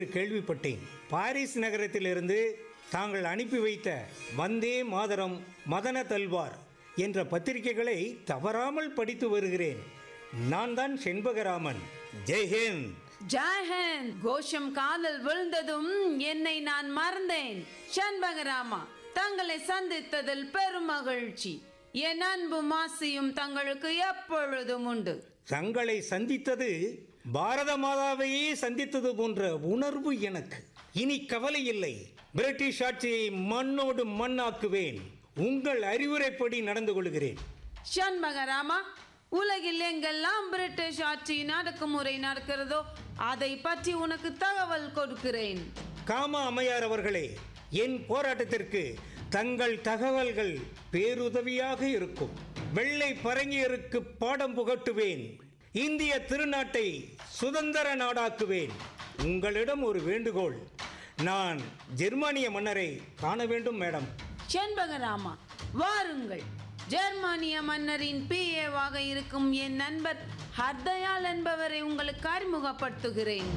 கேள்விப்பட்டேன். பாரிஸ் நகரத்திலிருந்து தாங்கள் அனுப்பி வைத்த வந்தே மாதரம், மதன தல்வார் என்ற பத்திரிகைகளை தவறாமல் படித்து வருகிறேன். நான் தான் செண்பகராமன். ஜெய்ஹிந்த். ஜெய்ஹிந்த். கோஷம் காதல் விழுந்ததும் என்னை நான் மறந்தேன். செண்பகராமா, தங்களை சந்தித்ததில் பெரும் மகிழ்ச்சி. என் அன்பும் ஆசையும் தங்களுக்கு எப்பொழுதும் உண்டு. தங்களை சந்தித்தது பாரத மாதாவையே சந்தித்தது போன்ற உணர்வு எனக்கு. இனி கவலை இல்லை. பிரிட்டிஷ் ஆட்சியை மண்ணோடு மண்ணாக்குவேன். உங்கள் அறிவுரைப்படி நடந்து கொள்கிறேன். செண்பகராமா, உலகில் எங்கெல்லாம் பிரிட்டிஷ் ஆட்சியின் அடக்குமுறை நடக்கிறதோ அதை பற்றி உனக்கு தகவல் கொடுக்கிறேன். காமா அம்மையார் அவர்களே, என் போராட்டத்திற்கு தங்கள் தகவல்கள் பேருதவியாக இருக்கும். வெள்ளை பரங்கியருக்கு பாடம் புகட்டுவேன். இந்திய திருநாட்டை சுதந்திர நாடாக்குவேன். உங்களிடம் ஒரு வேண்டுகோள். நான் ஜெர்மானிய மன்னரை காண வேண்டும் மேடம். செண்பகராமா, வாருங்கள். ஜெர்மானிய மன்னரின் பிஏவாக இருக்கும் என் நண்பர் ஹர்தயால் என்பவரை உங்களுக்கு அறிமுகப்படுத்துகிறேன்.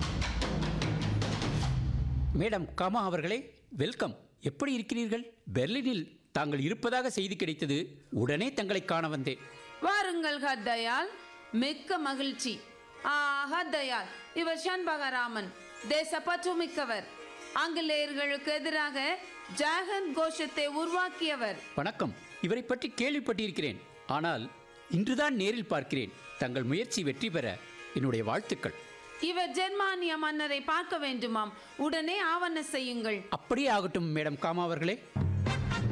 மேடம் காமா அவர்களே, வெல்கம். எப்படி இருக்கிறீர்கள்? பெர்லினில் தாங்கள் இருப்பதாக செய்தி கிடைத்தது. உடனே தங்களை காண வந்தேன். வாருங்கள் ஹர்தயால், மிக்க மகிழ்ச்சி. ஹர்தயால், இவர் செண்பகராமன், தேசப்பற்று மிக்கவர். ஆங்கிலேயர்களுக்கு எதிராக ஜெய்ஹிந்த் கோஷத்தை உருவாக்கியவர். வணக்கம். இவரை பற்றி கேள்விப்பட்டிருக்கிறேன். ஆனால் இன்றுதான் நேரில் பார்க்கிறேன். தங்கள் முயற்சி வெற்றி பெற என்னுடைய வாழ்த்துக்கள். இவர் ஜெர்மானிய மன்னரை பார்க்க வேண்டுமாம். உடனே ஆவண செய்யுங்கள். அப்படியே ஆகட்டும் மேடம் காமா அவர்களே.